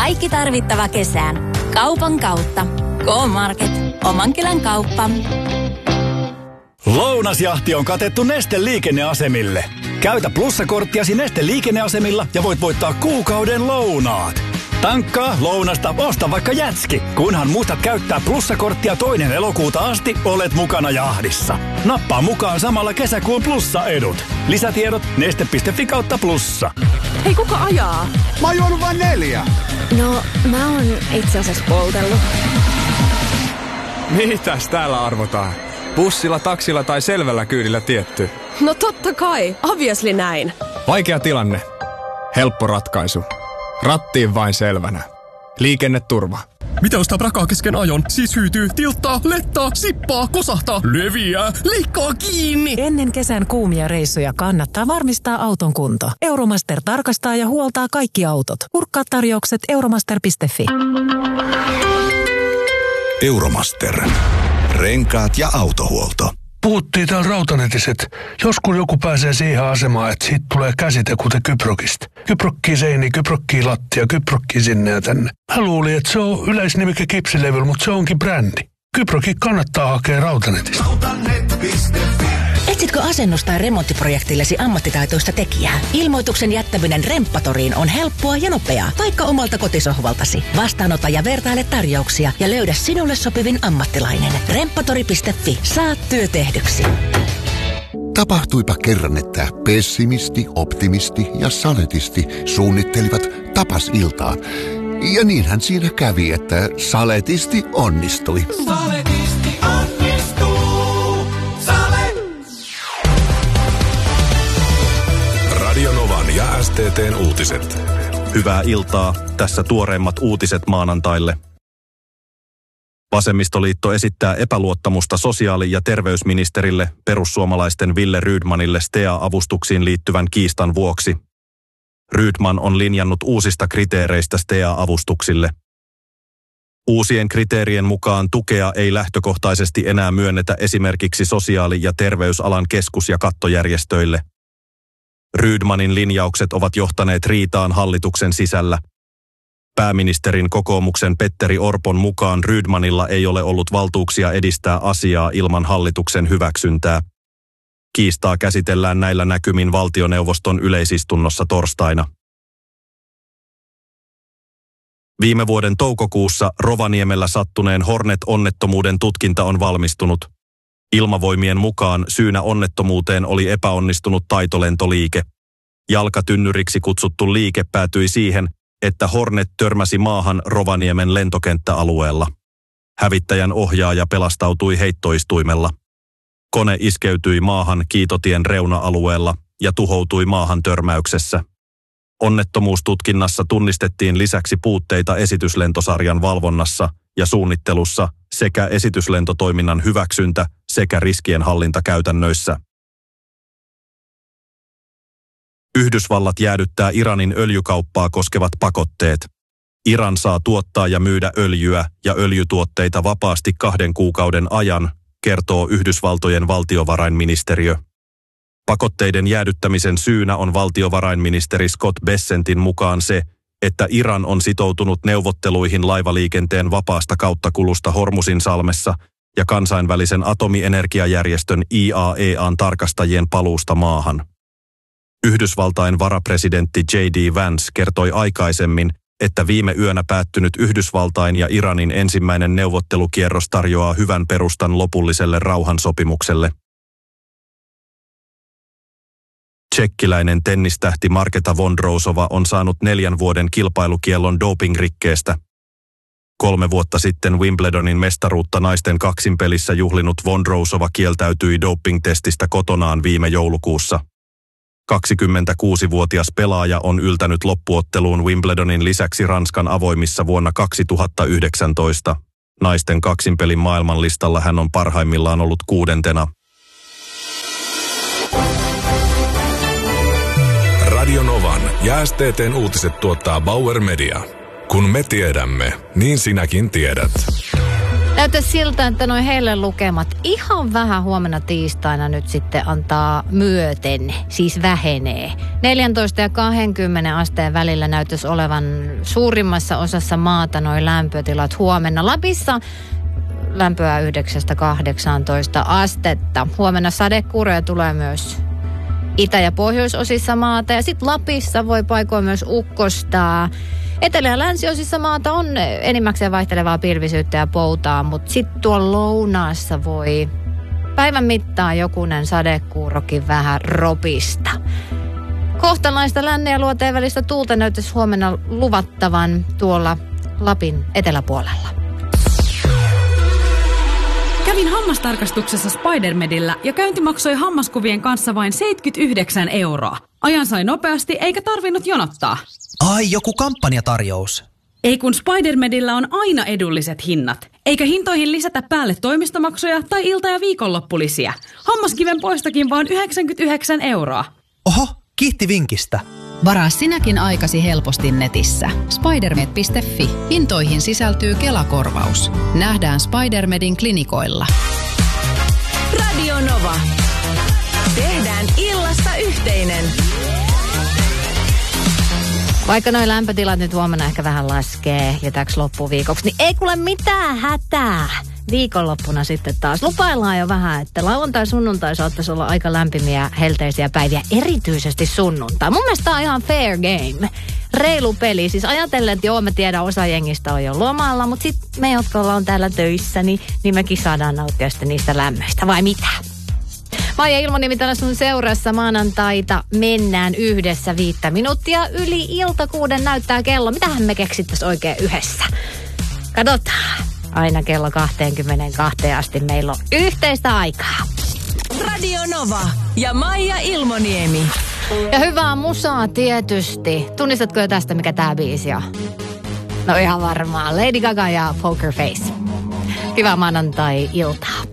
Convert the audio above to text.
Kaikki tarvittava kesään. Kaupan kautta. K-Market. Omankylän kauppa. Lounasjahti on katettu Neste liikenneasemille. Käytä plussakorttiasi Neste liikenneasemilla ja voit voittaa kuukauden lounaat. Tankkaa, lounasta, osta vaikka jätski. Kunhan muistat käyttää plussakorttia 2. elokuuta asti, olet mukana jahdissa. Nappaa mukaan samalla kesäkuun plussa-edut. Lisätiedot neste.fi/plussa. Hei, kuka ajaa? Mä oon juonut vain 4. No, mä oon itse asiassa poltellut. Mitäs täällä arvotaan? Bussilla, taksilla tai selvällä kyydillä tietty? No totta kai, obviously näin. Vaikea tilanne. Helppo ratkaisu. Rattiin vain selvänä. Liikenneturva. Mitä ostaa prakaa kesken ajon? Siis hyytyy, tilttaa, lettaa, sippaa, kosahtaa, leviää, leikkaa kiinni. Ennen kesän kuumia reissuja kannattaa varmistaa auton kunto. Euromaster tarkastaa ja huoltaa kaikki autot. Kurkkaa tarjoukset euromaster.fi. Euromaster. Renkaat ja autohuolto. Puhuttiin täällä Rautanetissä, että joskus joku pääsee siihen asemaan, että siitä tulee käsite kuten Kyprokista. Kyprokkii seini, kyprokkii lattia, kyprokkii sinne ja tänne. Mä luulin, että se on yleisnimike kipsilevyllä, mutta se onkin brändi. Kyproki kannattaa hakea Rautanetista. Etsitkö asennus- tai remonttiprojektillesi ammattitaitoista tekijää? Ilmoituksen jättäminen Remppatoriin on helppoa ja nopeaa, vaikka omalta kotisohvaltasi. Vastaanota ja vertaile tarjouksia ja löydä sinulle sopivin ammattilainen. Remppatori.fi. Saat työ tehdyksi. Tapahtuipa kerran, että pessimisti, optimisti ja saletisti suunnittelivat tapasiltaa. Ja niinhän siinä kävi, että saletisti onnistui. Saletisti onnistuu. Salet. Radio Novan ja STT:n uutiset. Hyvää iltaa. Tässä tuoreimmat uutiset maanantaille. Vasemmistoliitto esittää epäluottamusta sosiaali- ja terveysministerille perussuomalaisten Wille Rydmanille STEA-avustuksiin liittyvän kiistan vuoksi. Rydman on linjannut uusista kriteereistä STEA-avustuksille. Uusien kriteerien mukaan tukea ei lähtökohtaisesti enää myönnetä esimerkiksi sosiaali- ja terveysalan keskus- ja kattojärjestöille. Rydmanin linjaukset ovat johtaneet riitaan hallituksen sisällä. Pääministerin kokoomuksen Petteri Orpon mukaan Rydmanilla ei ole ollut valtuuksia edistää asiaa ilman hallituksen hyväksyntää. Kiistaa käsitellään näillä näkymin valtioneuvoston yleisistunnossa torstaina. Viime vuoden toukokuussa Rovaniemellä sattuneen Hornet-onnettomuuden tutkinta on valmistunut. Ilmavoimien mukaan syynä onnettomuuteen oli epäonnistunut taitolentoliike. Jalkatynnyriksi kutsuttu liike päätyi siihen, että Hornet törmäsi maahan Rovaniemen lentokenttäalueella. Hävittäjän ohjaaja pelastautui heittoistuimella. Kone iskeytyi maahan Kiitotien reuna-alueella ja tuhoutui maahan törmäyksessä. Onnettomuustutkinnassa tunnistettiin lisäksi puutteita esityslentosarjan valvonnassa ja suunnittelussa sekä esityslentotoiminnan hyväksyntä sekä riskienhallintakäytännöissä. Yhdysvallat jäädyttää Iranin öljykauppaa koskevat pakotteet. Iran saa tuottaa ja myydä öljyä ja öljytuotteita vapaasti 2 kuukauden ajan, kertoo Yhdysvaltojen valtiovarainministeriö. Pakotteiden jäädyttämisen syynä on valtiovarainministeri Scott Bessentin mukaan se, että Iran on sitoutunut neuvotteluihin laivaliikenteen vapaasta kauttakulusta Hormusin salmessa ja kansainvälisen atomienergiajärjestön IAEAn tarkastajien paluusta maahan. Yhdysvaltain varapresidentti J.D. Vance kertoi aikaisemmin, että viime yönä päättynyt Yhdysvaltain ja Iranin ensimmäinen neuvottelukierros tarjoaa hyvän perustan lopulliselle rauhansopimukselle. Tšekkiläinen tennistähti Marketa Vondrousova on saanut 4 vuoden kilpailukiellon dopingrikkeestä. 3 vuotta sitten Wimbledonin mestaruutta naisten kaksinpelissä juhlinut Vondrousova kieltäytyi dopingtestistä kotonaan viime joulukuussa. 26-vuotias pelaaja on yltänyt loppuotteluun Wimbledonin lisäksi Ranskan avoimissa vuonna 2019. Naisten kaksinpelin maailmanlistalla hän on parhaimmillaan ollut 6. Radio Novan ja STT:n uutiset tuottaa Bauer Media. Kun me tiedämme, niin sinäkin tiedät. Näyttäisi siltä, että noi heille lukemat ihan vähän huomenna tiistaina nyt sitten antaa myöten, siis vähenee. 14 ja 20 asteen välillä näyttäisi olevan suurimmassa osassa maata noi lämpötilat huomenna. Lapissa lämpöä 9-18 astetta. Huomenna sadekuuroja tulee myös itä- ja pohjoisosissa maata ja sitten Lapissa voi paikoin myös ukkostaa. Etelä- ja länsiosissa maata on enimmäkseen vaihtelevaa pilvisyyttä ja poutaa, mutta sitten tuolla lounaassa voi päivän mittaan jokunen sadekuurokin vähän ropista. Kohtalaista lännen ja luoteen välistä tuulta näyttäisi huomenna luvattavan tuolla Lapin eteläpuolella. Kävin hammastarkastuksessa Spidermedillä ja käynti maksoi hammaskuvien kanssa vain 79 €. Ajan sai nopeasti eikä tarvinnut jonottaa. Ai, joku kampanjatarjous. Ei kun Spidermedillä on aina edulliset hinnat. Eikä hintoihin lisätä päälle toimistomaksuja tai ilta- ja viikonloppulisiä. Hammaskiven poistokin vaan 99 €. Oho, kiitti vinkistä. Varaa sinäkin aikasi helposti netissä. Spidermed.fi. Hintoihin sisältyy Kela-korvaus. Nähdään Spidermedin klinikoilla. Radio Nova. Tehdään illasta yhteinen. Vaikka noi lämpötilat nyt huomenna ehkä vähän laskee ja täks loppuviikoksi, niin ei kuule mitään hätää. Viikonloppuna sitten taas lupaillaan jo vähän, että lauantai sunnuntai saattaisi olla aika lämpimiä helteisiä päiviä, erityisesti sunnuntai. Mun mielestä tää on ihan fair game. Reilu peli. Siis ajatellen, että joo, mä tiedän, osa jengistä on jo lomalla, mutta sitten me, jotka ollaan täällä töissä, niin mekin saadaan nauttia sitten niistä lämmöistä, vai mitä? Maija Ilmoniemi täällä sun seurassa maanantaita mennään yhdessä 5 minuuttia yli ilta 6 näyttää kello. Mitähän me keksittäis oikein yhdessä? Katsotaan. Aina kello 22 asti meillä on yhteistä aikaa. Radio Nova ja Maija Ilmoniemi. Ja hyvää musaa tietysti. Tunnistatko jo tästä, mikä tää biisi on? No ihan varmaan. Lady Gaga ja Poker Face. Hyvää maanantai-iltaa.